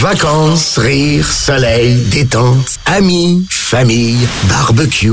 Vacances, rire, soleil, détente, amis, famille, barbecue.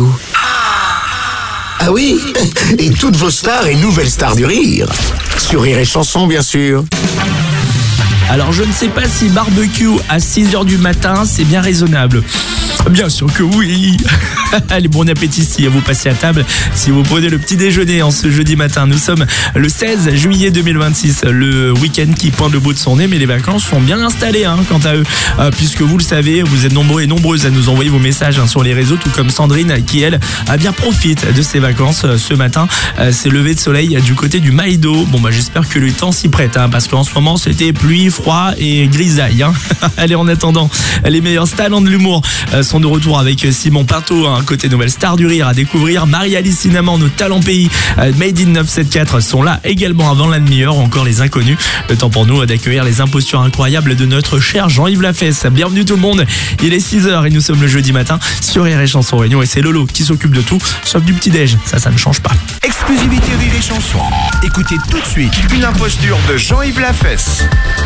Ah oui, et toutes vos stars et nouvelles stars du rire. Sur Rire et Chanson, bien sûr. Alors je ne sais pas si barbecue à 6h du matin, c'est bien raisonnable. Bien sûr que oui. Allez, bon appétit si vous passez à table, si vous prenez le petit déjeuner en ce jeudi matin. Nous sommes le 16 juillet 2026, le week-end qui pointe le bout de son nez, mais les vacances sont bien installées quant à eux. Puisque vous le savez, vous êtes nombreux et nombreuses à nous envoyer vos messages sur les réseaux, tout comme Sandrine qui, elle, bien profite de ses vacances ce matin. C'est levé de soleil du côté du Maïdo. Bon, j'espère que le temps s'y prête, parce qu'en ce moment, c'était pluie, froid et grisaille. Allez, en attendant, les meilleurs talents de l'humour sont de retour avec Simon Pinto, côté nouvelle star du rire à découvrir. Marie-Alice Cinnamon, nos talents pays Made in 974 sont là également avant la demi-heure. Encore les inconnus. Le temps pour nous d'accueillir les impostures incroyables de notre cher Jean-Yves Lafesse. Bienvenue tout le monde. Il est 6h et nous sommes le jeudi matin sur Rire et Chanson Réunion. Et c'est Lolo qui s'occupe de tout, sauf du petit-déj. Ça ne change pas. Exclusivité Rire et Chanson. Écoutez tout de suite une imposture de Jean-Yves Lafesse.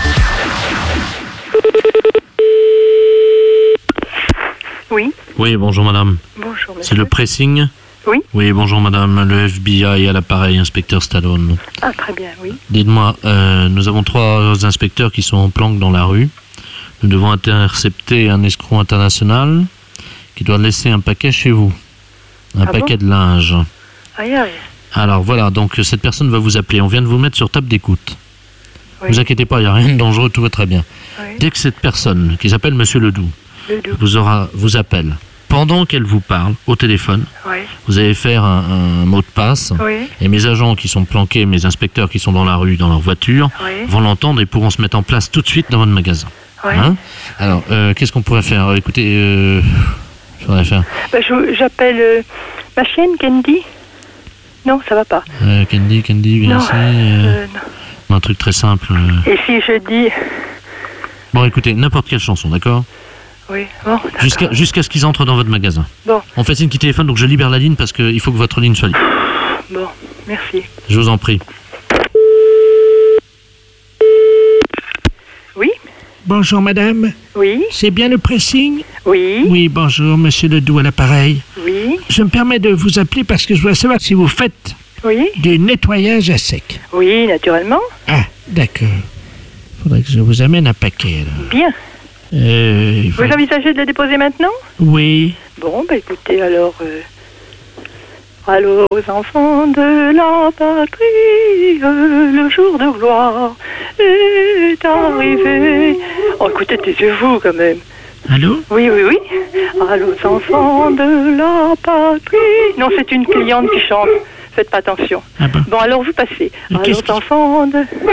Oui. Oui, bonjour madame. Bonjour monsieur. C'est le pressing ? Oui. Oui, bonjour madame, le FBI à l'appareil, inspecteur Stallone. Ah, très bien, oui. Dites-moi, nous avons 3 inspecteurs qui sont en planque dans la rue. Nous devons intercepter un escroc international qui doit laisser un paquet chez vous. Un paquet de linge. Aïe, aïe. Alors voilà, donc cette personne va vous appeler. On vient de vous mettre sur table d'écoute. Oui. Ne vous inquiétez pas, il n'y a rien de dangereux, tout va très bien. Oui. Dès que cette personne, qui s'appelle Monsieur Ledoux, vous appelle, pendant qu'elle vous parle au téléphone, Oui. vous allez faire un mot de passe, Oui. et mes agents qui sont planqués, mes inspecteurs qui sont dans la rue, dans leur voiture, Oui. vont l'entendre et pourront se mettre en place tout de suite dans votre magasin. Oui. Alors, qu'est-ce qu'on pourrait faire ? Écoutez, je voudrais faire... J'appelle ma chienne, Candy. Non, ça va pas. Candy, viens Non, ici. non. Un truc très simple. Et si je dis... Bon, écoutez, n'importe quelle chanson, d'accord ? Oui, bon, d'accord. Jusqu'à ce qu'ils entrent dans votre magasin. Bon, On fait signe qui téléphone, donc je libère la ligne parce qu'il faut que votre ligne soit libre. bon, merci. Je vous en prie. Oui. Bonjour madame, Oui. c'est bien le pressing ? Oui. Oui, bonjour, monsieur Ledoux à l'appareil. Oui. Je me permets de vous appeler parce que je voudrais savoir si vous faites Oui. du nettoyage à sec. Oui, naturellement. Ah, d'accord. Faudrait que je vous amène un paquet, là. Bien. Vous Vous envisagez de le déposer maintenant? Oui. Bon, écoutez, alors... Allô aux enfants de la patrie, le jour de gloire est arrivé. Oh, écoutez, taisez-vous quand même. Allô? Oui. Allô aux enfants de la patrie. Non, c'est une cliente qui chante. Faites pas attention. Ah bon? Bon, alors vous passez. Mais Allô qu'est-ce aux enfants de...